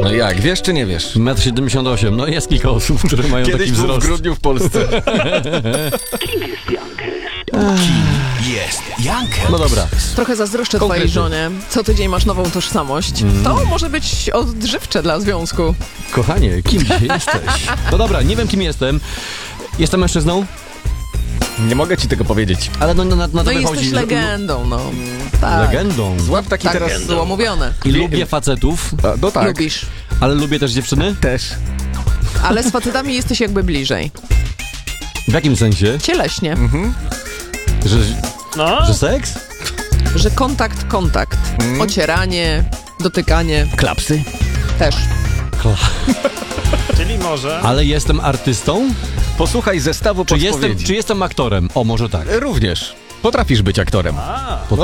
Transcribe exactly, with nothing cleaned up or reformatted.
No jak, wiesz czy nie wiesz? metr siedemdziesiąt osiem. No jest kilka osób, które mają Kiedyś taki był wzrost. w grudniu w Polsce. Jest Jankel. No dobra. Trochę zazdroszczę Konkrety. twojej żonie. Co tydzień masz nową tożsamość. Mm. To może być odżywcze dla związku. Kochanie, kim dzisiaj jesteś? No dobra, nie wiem kim jestem. Jestem mężczyzną, Nie mogę ci tego powiedzieć. ale no, na, na to No i wychodzi. jesteś że- legendą, no. Tak. Legendą. Złap taki Tak teraz... było mówione. I lubię facetów, A, no tak. Lubisz. ale lubię też dziewczyny. Też. Ale z facetami jesteś jakby bliżej. W jakim sensie? Cieleśnie. Że, No, że seks? Że kontakt, kontakt. Ocieranie, dotykanie Klapsy? też. czyli może... Ale jestem artystą? Posłuchaj zestawu Czy podpowiedzi. jestem, czy jestem aktorem? O, może tak. Również. Potrafisz być aktorem. A, No